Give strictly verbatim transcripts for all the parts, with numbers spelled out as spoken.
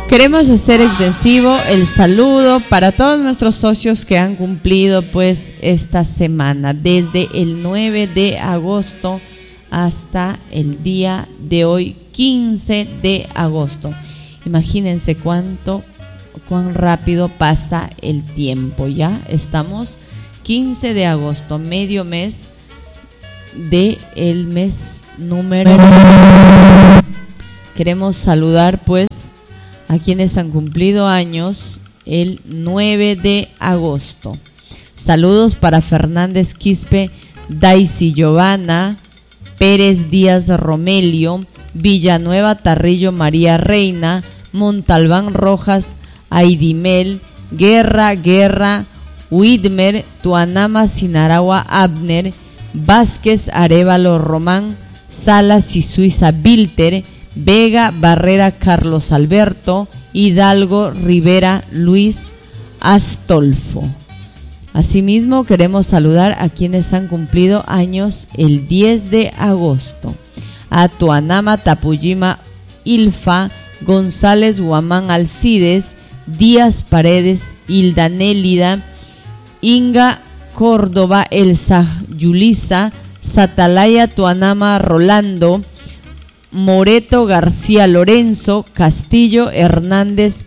Queremos hacer extensivo el saludo para todos nuestros socios que han cumplido pues esta semana, desde el nueve de agosto hasta el día de hoy, quince de agosto. Imagínense cuánto, cuán rápido pasa el tiempo. Ya estamos quince de agosto, medio mes de el mes número. Queremos saludar pues a quienes han cumplido años el nueve de agosto. Saludos para Fernández Quispe, Daisy Giovanna, Pérez Díaz Romelio, Villanueva Tarrillo María Reina, Montalbán Rojas Aidimel, Guerra Guerra, Widmer, Tuanama Sinaragua Abner, Vázquez Arévalo Román, Salas y Suiza Bilter, Vega Barrera Carlos Alberto, Hidalgo Rivera Luis Astolfo. Asimismo queremos saludar a quienes han cumplido años el diez de agosto. A Tuanama Tapuyima Ilfa, González Guamán Alcides, Díaz Paredes, Hilda Nélida, Inga Córdoba Elsa Yulisa, Satalaya Tuanama Rolando, Moreto García Lorenzo, Castillo Hernández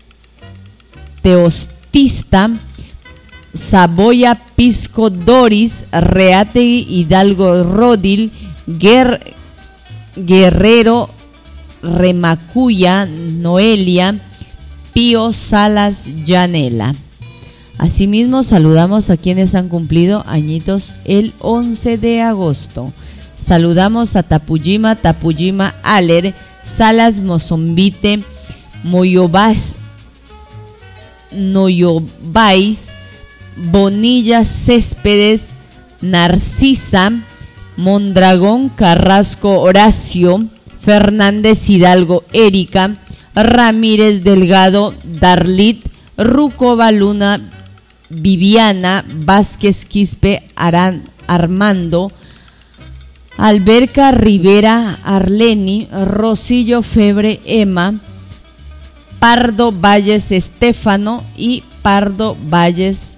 Teostista, Saboya Pisco Doris, Reategui Hidalgo Rodil, Guer, Guerrero Remacuya Noelia, Pío Salas Llanela. Asimismo saludamos a quienes han cumplido añitos el once de agosto. Saludamos a Tapuyima, Tapuyima Aler, Salas Mozombite, Moyobás, Noyobais, Bonilla Céspedes, Narcisa, Mondragón Carrasco Horacio, Fernández Hidalgo Erika, Ramírez Delgado Darlit, Rucova Luna Viviana, Vázquez Quispe Arán, Armando, Alberca Rivera Arleni, Rosillo Febre Emma, Pardo Valles Estéfano y Pardo Valles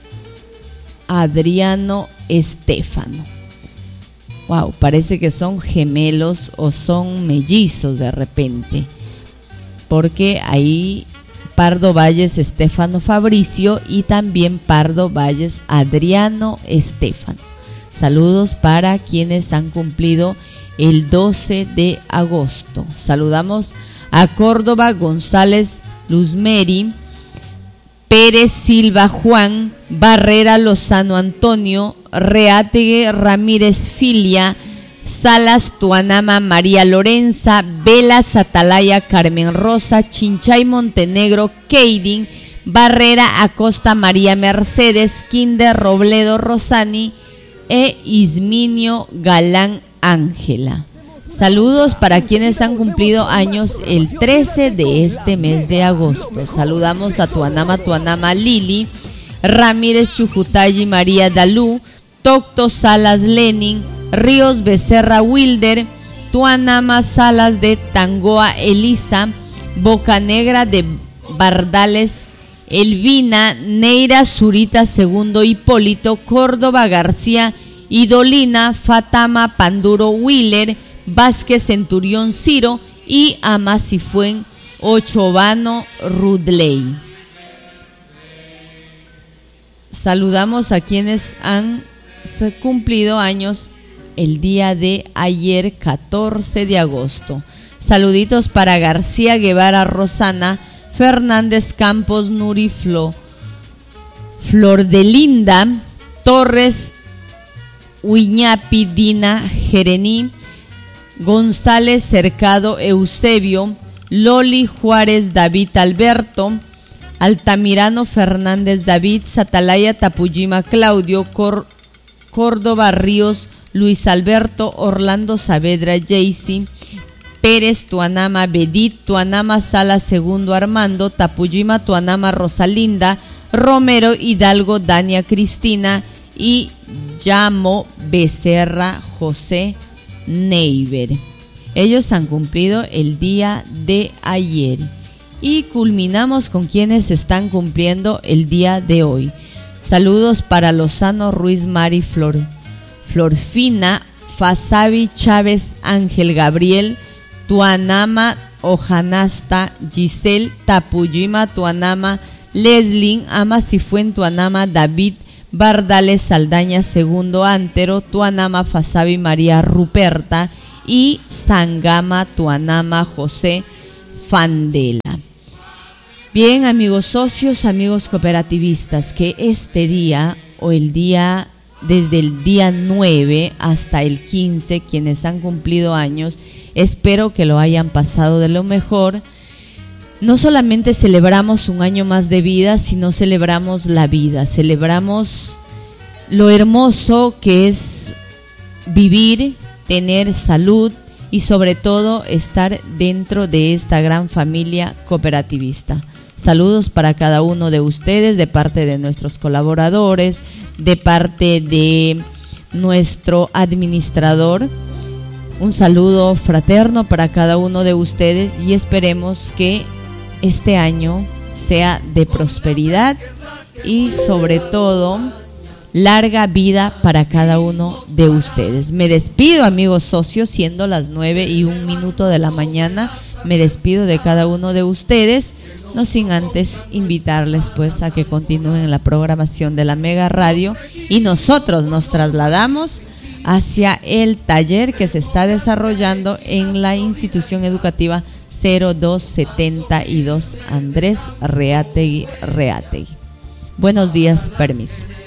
Adriano Estéfano. Wow, parece que son gemelos o son mellizos de repente, porque ahí Pardo Valles Estéfano Fabricio y también Pardo Valles Adriano Estéfano. Saludos para quienes han cumplido el doce de agosto. Saludamos a Córdoba González Luzmeri, Pérez Silva Juan, Barrera Lozano Antonio, Reategue Ramírez Filia, Salas Tuanama María Lorenza, Velas Atalaya Carmen Rosa, Chinchay Montenegro Keidin, Barrera Acosta María Mercedes, Kinder Robledo Rosani e Isminio Galán Ángela. Saludos para quienes han cumplido años el trece de este mes de agosto. Saludamos a Tuanama Tuanama Lili, Ramírez Chujutayi María Dalú, Tocto Salas Lenin, Ríos Becerra Wilder, Tuanama Salas de Tangoa Elisa, Bocanegra de Bardales Elvina, Neira Zurita Segundo Hipólito, Córdoba García Idolina, Fatama Panduro Wheeler, Vázquez Centurión Ciro y Amasifuen Ochovano Rudley. Saludamos a quienes han cumplido años el día de ayer, catorce de agosto. Saluditos para García Guevara Rosana, Fernández Campos Nuri Flo, Flor de Linda, Torres Huiñapi Dina Jerení, González Cercado Eusebio, Loli Juárez David Alberto, Altamirano Fernández David, Satalaya Tapuyima Claudio, Cor- Córdoba Ríos Luis Alberto, Orlando Saavedra Jaycee, Pérez Tuanama Bedit, Tuanama Sala Segundo Armando, Tapuyima Tuanama Rosalinda, Romero Hidalgo Dania Cristina y Llamo Becerra José Neiber. Ellos han cumplido el día de ayer. y culminamos con quienes están cumpliendo el día de hoy. Saludos para Lozano Ruiz Mari Flor, Florfina Fasabi Chávez Ángel Gabriel Tuanama Ojanasta Giselle Tapuyima Tuanama Leslin Ama Sifuen Tuanama David Bardales Saldaña Segundo Antero Tuanama Fasabi María Ruperta y Sangama Tuanama José Fandela. Bien, amigos socios, amigos cooperativistas, que este día o el día, desde el día nueve hasta el quince, quienes han cumplido años, espero que lo hayan pasado de lo mejor. No solamente celebramos un año más de vida, sino celebramos la vida, celebramos lo hermoso que es vivir, tener salud y sobre todo estar dentro de esta gran familia cooperativista. Saludos para cada uno de ustedes, de parte de nuestros colaboradores, de parte de nuestro administrador. Un saludo fraterno para cada uno de ustedes y esperemos que este año sea de prosperidad y sobre todo larga vida para cada uno de ustedes. Me despido, amigos socios, siendo las nueve y un minuto de la mañana. Me despido de cada uno de ustedes, no sin antes invitarles pues a que continúen en la programación de la Mega Radio, y nosotros nos trasladamos hacia el taller que se está desarrollando en la institución educativa cero dos setenta y dos Andrés Reategui Reategui. Buenos días, permiso.